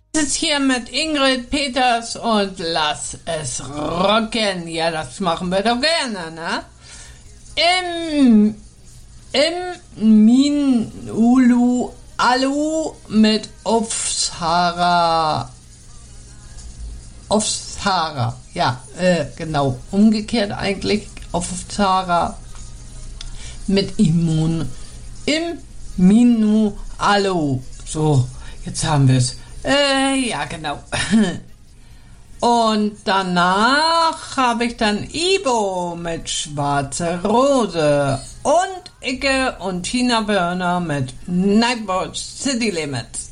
Das ist hier mit Ingrid Peters und lass es rocken. Ja, das machen wir doch gerne, ne? Im Minulu Alu mit Aufsara. Ja, genau. Umgekehrt eigentlich. Aufsara mit Immun. Im Minu Alu. So, jetzt haben wir es. Ja, genau. Und danach habe ich dann Ibo mit Schwarze Rose und Icke und Tina Burner mit Nightwatch City Limits.